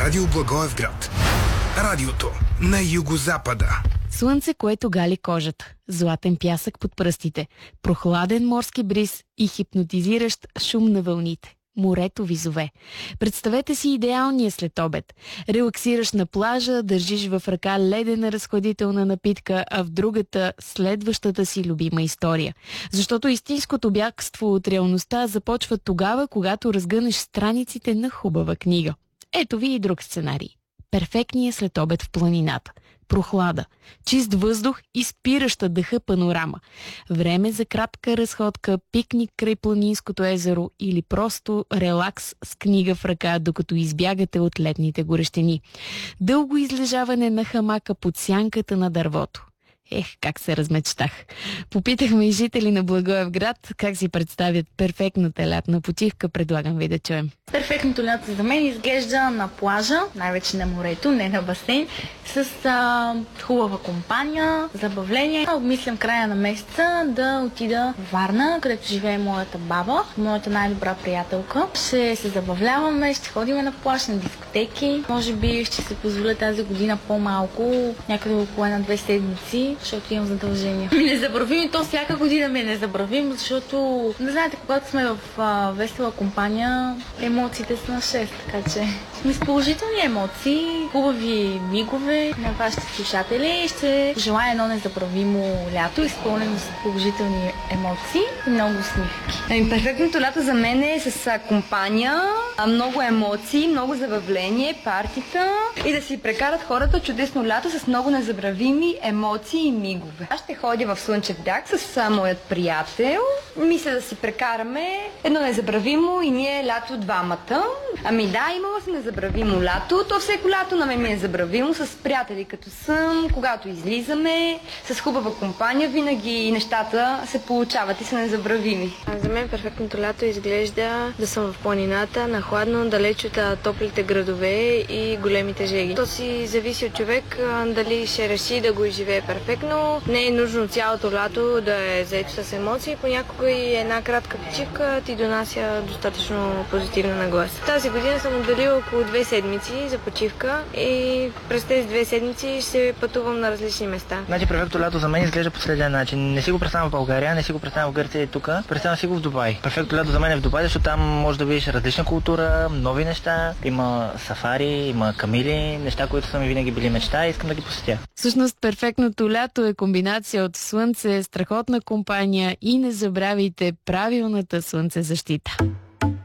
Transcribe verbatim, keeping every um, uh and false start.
Радио Благоевград. Радиото на югозапада. Слънце, което гали кожата, златен пясък под пръстите, прохладен морски бриз и хипнотизиращ шум на вълните. Морето ви зове. Представете си идеалния следобед. Релаксираш на плажа, държиш в ръка ледена разходителна напитка, а в другата следващата си любима история. Защото истинското бягство от реалността започва тогава, когато разгънеш страниците на хубава книга. Ето ви и друг сценарий. Перфектният следобед в планината. Прохлада, чист въздух и спираща дъха панорама. Време за кратка разходка, пикник край планинското езеро или просто релакс с книга в ръка, докато избягате от летните горещини. Дълго излежаване на хамака под сянката на дървото. Ех, как се размечтах. Попитахме и жители на Благоевград как си представят перфектната лятна почивка. Предлагам ви да чуем. Перфектното лято за мен изглежда на плажа, най-вече на морето, не на басейн, с а, хубава компания, забавление. Обмислям края на месеца да отида в Варна, където живее моята баба, моята най-добра приятелка. Ще се забавляваме, ще ходим на плаж, на дискотеки. Може би ще се позволя тази година по-малко, някъде около една-две седмици, защото имам задължения. Незабравим и то всяка година ми е незабравим, защото не знаете, когато сме в а, весела компания, емоциите са на шест, така че сме с положителни емоции, хубави мигове на вашите слушатели. Ще желая едно незабравимо лято, изпълнено с положителни емоции и много усмивки. Ами, перфектното лято за мен е с а, компания, а, много емоции, много забавление, партита и да си прекарат хората чудесно лято с много незабравими емоции и мигове. Аз ще ходя в Слънчев бряг с а, моят приятел. Мисля да си прекараме едно незабравимо и ние лято двамата. Ами да, имала съм незабравимо лято. То всеко лято на мен ми е забравимо с приятели като съм, когато излизаме, с хубава компания, винаги нещата се получават и са незабравими. А за мен перфектното лято изглежда да съм в планината, на хладно, далеч от топлите градове и големите жеги. То си зависи от човек дали ще реши да го изживее перфектно. Не е нужно цялото лято да е заето с емоции. Понякога и една кратка почивка ти донася достатъчно позитивна нагласа. Тази година съм отделила около две седмици за почивка и през тези две седмици ще пътувам на различни места. Значи перфектното лято за мен изглежда по следния начин. Не си го представям в България, не си го представям в Гърция и тук. Представям си го в Дубай. Перфектното лято за мен е в Дубай, защото там може да видиш различна култура, нови неща. Има сафари, има камили, неща, които са ми винаги били мечта и искам да ги посетя. Всъщност перфектното лято е комбинация от слънце, страхотна компания и не забравяйте правилната слънцезащита.